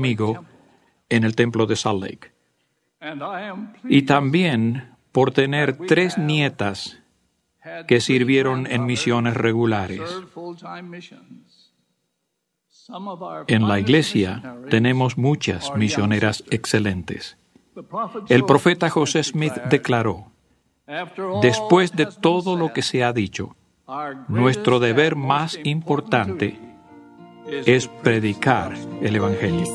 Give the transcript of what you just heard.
conmigo en el templo de Salt Lake. Y también por tener 3 nietas que sirvieron en misiones regulares. En la iglesia tenemos muchas misioneras excelentes. El profeta José Smith declaró: después de todo lo que se ha dicho, nuestro deber más importante es predicar el Evangelio.